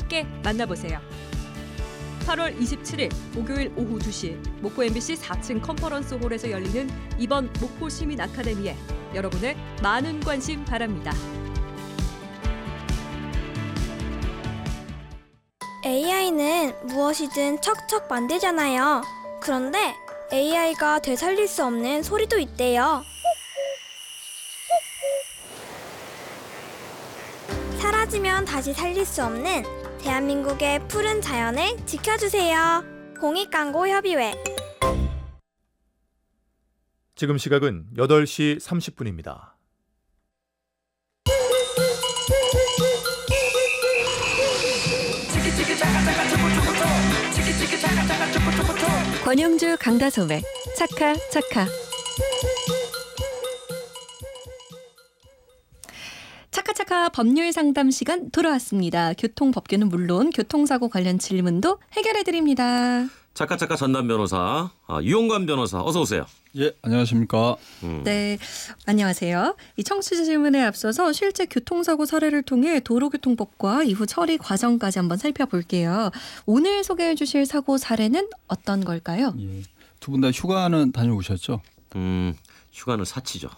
함께 만나보세요. 8월 27일 목요일 오후 2시 목포 MBC 4층 컨퍼런스 홀에서 열리는 이번 목포 시민 아카데미에 여러분의 많은 관심 바랍니다. AI는 무엇이든 척척 만들잖아요. 그런데 AI가 되살릴 수 없는 소리도 있대요. 사라지면 다시 살릴 수 없는 대한민국의 푸른 자연을 지켜주세요. 공익광고협의회. 지금 시각은 8시 30분입니다. 권영주 강다솜의 차카차카. 차카차카 법률 상담 시간 돌아왔습니다. 교통법규는 물론 교통사고 관련 질문도 해결해드립니다. 차카차카 전담 변호사 유용관 변호사 어서 오세요. 예, 안녕하십니까. 네, 안녕하세요. 이 청취자 질문에 앞서서 실제 교통사고 사례를 통해 도로교통법과 이후 처리 과정까지 한번 살펴볼게요. 오늘 소개해 주실 사고 사례는 어떤 걸까요? 예, 두 분 다 휴가는 다녀오셨죠? 휴가는 사치죠.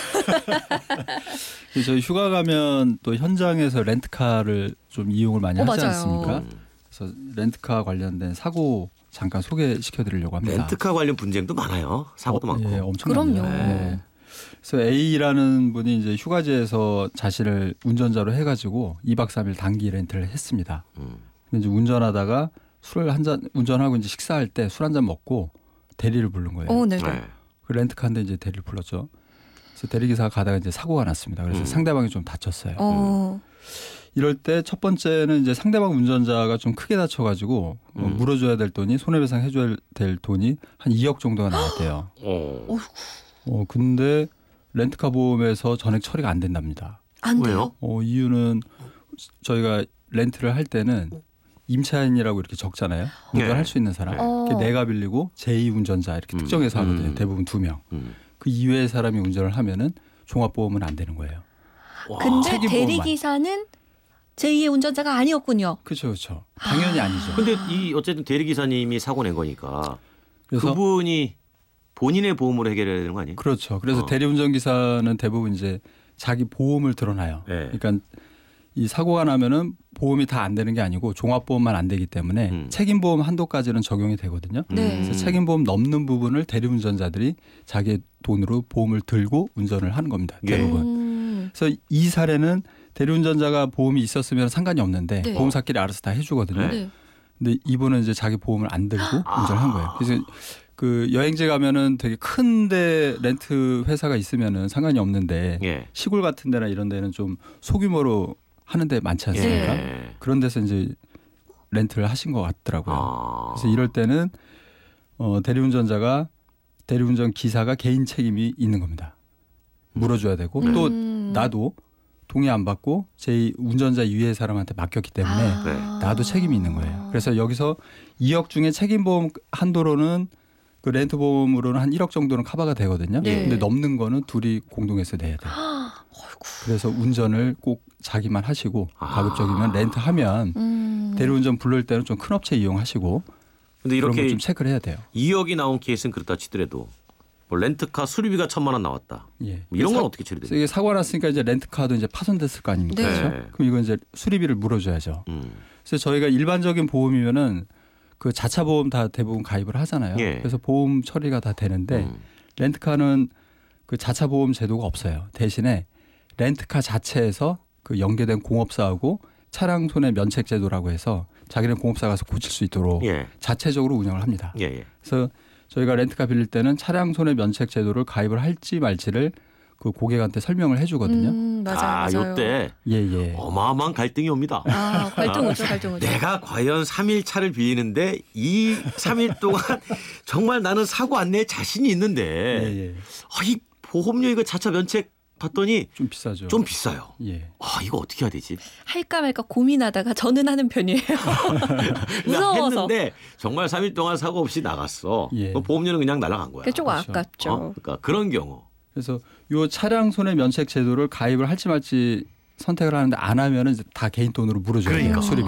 저희 휴가 가면 또 현장에서 렌트카를 좀 이용을 많이 하지 맞아요. 않습니까? 그래서 렌트카 관련된 사고 잠깐 소개시켜드리려고 합니다. 렌트카 관련 분쟁도 많아요. 사고도 많고. 예, 엄청 그럼요. 많아요. 예. 그래서 A라는 분이 이제 휴가지에서 자신을 운전자로 해가지고 2박 3일 단기 렌트를 했습니다. 근데 이제 운전하다가 술을 한 잔 운전하고 이제 식사할 때 술 한 잔 먹고 대리를 부른 거예요. 네. 그 렌트카인데 이제 대리를 불렀죠. 그래서 대리기사가 가다가 이제 사고가 났습니다. 그래서 상대방이 좀 다쳤어요. 이럴 때 첫 번째는 이제 상대방 운전자가 좀 크게 다쳐가지고 물어줘야 될 돈이 손해배상 해줘야 될 돈이 한 2억 정도가 나왔대요. 근데 렌트카 보험에서 전액 처리가 안 된답니다. 안 돼요? 왜요? 이유는 저희가 렌트를 할 때는 임차인이라고 이렇게 적잖아요. 운전할 수 있는 사람. 이렇게 내가 빌리고 제2운전자 이렇게 특정해서 하거든요. 대부분 2명. 그 이외의 사람이 운전을 하면은 종합보험은 안 되는 거예요. 근데 책임보험만. 대리기사는 제2의 운전자가 아니었군요. 그렇죠. 당연히 아니죠. 근데 이 어쨌든 대리기사님이 사고 낸 거니까 그래서 그분이 본인의 보험으로 해결해야 되는 거 아니에요? 그렇죠. 그래서 대리운전기사는 대부분 이제 자기 보험을 드러나요. 네. 그러니까 이 사고가 나면은 보험이 다 안 되는 게 아니고 종합보험만 안 되기 때문에 책임보험 한도까지는 적용이 되거든요. 네. 그래서 책임보험 넘는 부분을 대리운전자들이 자기 돈으로 보험을 들고 운전을 하는 겁니다. 대부분. 그래서 이 사례는 대리운전자가 보험이 있었으면 상관이 없는데 네. 보험사끼리 알아서 다 해주거든요. 네. 근데 이분은 이제 자기 보험을 안 들고 운전을 한 거예요. 그래서 그 여행지 가면은 되게 큰데 렌트 회사가 있으면은 상관이 없는데 예. 시골 같은 데나 이런 데는 좀 소규모로 하는 데 많지 않습니까? 예. 그런 데서 이제 렌트를 하신 것 같더라고요. 그래서 이럴 때는 대리운전 기사가 개인 책임이 있는 겁니다. 물어줘야 되고 또 나도 동의 안 받고 제 운전자 이외의 사람한테 맡겼기 때문에 나도 책임이 있는 거예요. 그래서 여기서 2억 중에 책임보험 한도로는 그 렌트보험으로는 한 1억 정도는 커버가 되거든요. 네. 근데 넘는 거는 둘이 공동해서 내야 돼요. 그래서 운전을 꼭 자기만 하시고 가급적이면 렌트하면 대리운전 부를 때는 좀 큰 업체 이용하시고 근데 그런 이렇게 거 좀 체크를 해야 돼요. 2억이 나온 케이스는 그렇다 치더라도 뭐 렌트카 수리비가 1,000만 원 나왔다. 예. 뭐 이런 건 어떻게 처리돼요? 이게 사고가 났으니까 이제 렌트카도 이제 파손됐을 거 아닙니까? 네. 그렇죠? 그럼 이건 이제 수리비를 물어줘야죠. 그래서 저희가 일반적인 보험이면은 그 자차 보험 다 대부분 가입을 하잖아요. 예. 그래서 보험 처리가 다 되는데 렌트카는 그 자차 보험 제도가 없어요. 대신에 렌트카 자체에서 그 연계된 공업사하고 차량 손해 면책 제도라고 해서 자기네 공업사 가서 고칠 수 있도록 예. 자체적으로 운영을 합니다. 예. 그래서 저희가 렌트카 빌릴 때는 차량 손해 면책 제도를 가입을 할지 말지를 그 고객한테 설명을 해주거든요. 맞아요. 요때 예. 어마어마한 갈등이 옵니다. 갈등 오죠. 내가 과연 3일 차를 빌리는데 이 3일 동안 정말 나는 사고 안 낼 자신이 있는데 예. 이 보험료 이거 자차 면책 봤더니 좀 비싸죠. 좀 비싸요. 예. 이거 어떻게 해야 되지? 할까 말까 고민하다가 저는 하는 편이에요. 무서워서. 했는데 정말 3일 동안 사고 없이 나갔어. 예. 그 보험료는 그냥 날아간 거야. 그게 좀 그렇죠. 아깝죠. 그러니까 그런 경우. 그래서 요 차량 손해 면책 제도를 가입을 할지 말지 선택을 하는데 안 하면은 이제 다 개인 돈으로 물어줘야 돼요. 그러니까. 수리비.